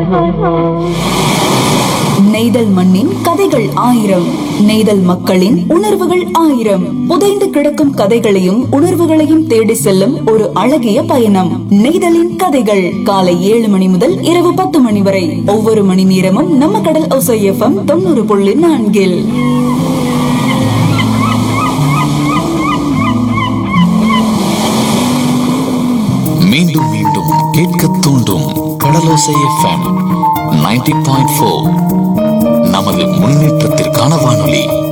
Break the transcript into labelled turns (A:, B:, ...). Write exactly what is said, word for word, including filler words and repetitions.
A: நெய்தல் மண்ணின் கதைகள் ஆயிரம், நெய்தல் மக்களின் உணர்வுகள் ஆயிரம். புதைந்து கிடக்கும் கதைகளையும் உணர்வுகளையும் தேடி செல்லும் ஒரு அழகிய பயணம். நெய்தலின் கதைகள் காலை ஏழு மணி முதல் இரவு பத்து மணி வரை ஒவ்வொரு மணி நேரமும் நம்ம கடல் ஓசை எஃப்எம் தொண்ணூறு புள்ளி நான்கில்.
B: மீண்டும் மீண்டும் கேட்க தூண்டும் கடலோசை எஃப்எம் தொண்ணூறு புள்ளி நான்கு. நமது முன்னேற்றத்திற்கான வானொலி.